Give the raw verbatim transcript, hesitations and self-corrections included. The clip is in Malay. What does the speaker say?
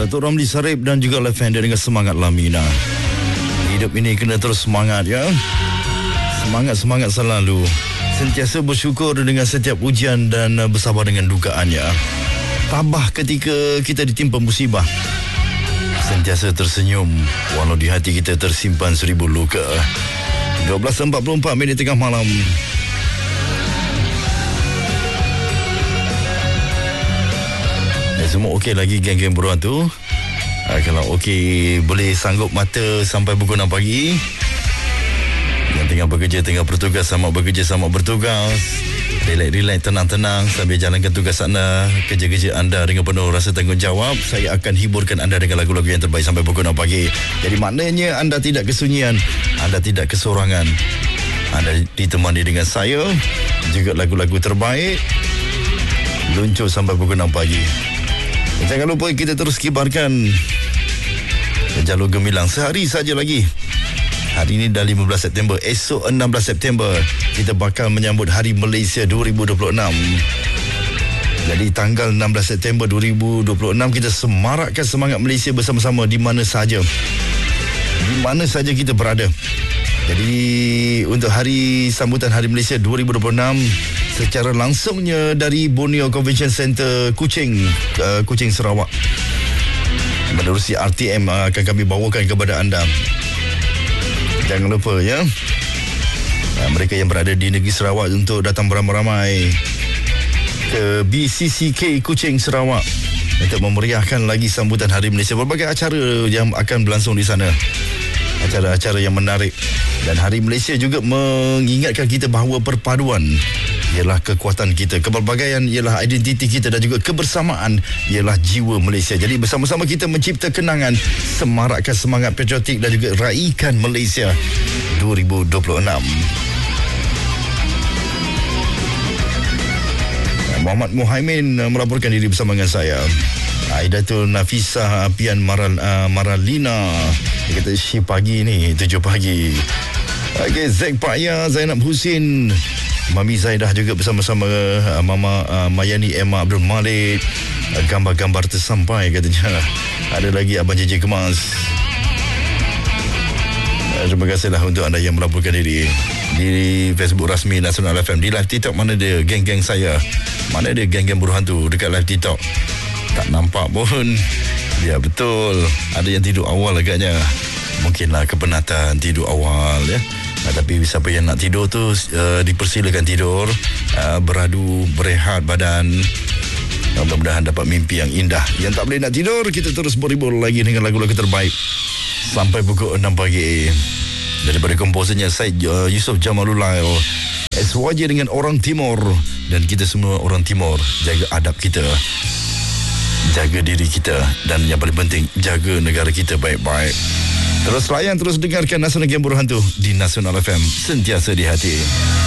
Datuk Ramli Sarip dan juga Lavender dengan Semangat Lamina. Hidup ini kena terus semangat ya. Semangat-semangat selalu. Sentiasa bersyukur dengan setiap ujian dan bersabar dengan dugaannya. Tabah ketika kita ditimpa musibah. Sentiasa tersenyum walau di hati kita tersimpan seribu luka. dua belas empat puluh empat minit tengah malam. Eh, semua okey lagi geng-geng beruang tu? Ha, kalau okey, boleh sanggup mata sampai pukul enam pagi. Yang tengah bekerja, tengah bertugas, sama bekerja, sama bertugas. Relax-relax, tenang-tenang sambil jalankan tugas anda, kerja-kerja anda dengan penuh rasa tanggungjawab. Saya akan hiburkan anda dengan lagu-lagu yang terbaik sampai pukul enam pagi. Jadi maknanya anda tidak kesunyian, anda tidak kesorangan. Anda ditemani dengan saya, juga lagu-lagu terbaik. Luncur sampai pukul enam pagi. Jangan lupa kita terus kibarkan jalur gemilang sehari saja lagi. Hari ini dah lima belas September, esok enam belas September kita bakal menyambut Hari Malaysia dua ribu dua puluh enam. Jadi tanggal enam belas September dua ribu dua puluh enam kita semarakkan semangat Malaysia bersama-sama di mana sahaja. Di mana sahaja kita berada. Jadi untuk hari sambutan Hari Malaysia dua ribu dua puluh enam secara langsungnya dari Borneo Convention Center Kuching, uh, Kuching Sarawak. Menerusi R T M uh, akan kami bawakan kepada anda. Jangan lupa ya, uh, mereka yang berada di negeri Sarawak untuk datang beramai-ramai ke B C C K Kuching Sarawak untuk memeriahkan lagi sambutan Hari Malaysia. Berbagai acara yang akan berlangsung di sana. Acara-acara yang menarik. Dan Hari Malaysia juga mengingatkan kita bahawa perpaduan ialah kekuatan kita, kepelbagaian ialah identiti kita dan juga kebersamaan ialah jiwa Malaysia. Jadi bersama-sama kita mencipta kenangan, semarakkan semangat patriotik dan juga raikan Malaysia dua ribu dua puluh enam. Muhammad Muhaimin melaporkan diri bersama dengan saya. Aidatul Nafisah Apian Maral, uh, Maralina. Dia kata si pagi ni tujuh pagi. Okey, Zack Paya, Zainab Husin, Mami Zaidah juga bersama-sama uh, Mama uh, Mayani Emma Abdul Malik. Uh, gambar-gambar tersampai katanya. Ada lagi Abang J J Kemas. Uh, terima kasihlah untuk anda yang melaporkan diri di Facebook rasmi Nasional F M. Di live TikTok mana dia geng-geng saya? Mana dia geng-geng buruh hantu dekat live TikTok? Tak nampak pun. Ya betul, ada yang tidur awal agaknya. Mungkinlah kepenatan tidur awal ya. Nah, tapi siapa yang nak tidur tu uh, dipersilakan tidur, uh, beradu, berehat badan. Mudah-mudahan dapat mimpi yang indah. Yang tak boleh nak tidur, kita terus berhibur lagi dengan lagu-lagu terbaik sampai pukul enam pagi. Daripada komposernya Syed uh, Yusof Jamalullah, S Y J dengan Orang Timur. Dan kita semua orang Timur, jaga adab kita, jaga diri kita, dan yang paling penting jaga negara kita baik-baik. Terus layan, terus dengarkan Nasional Game Buruh Hantu di Nasional F M, sentiasa di hati.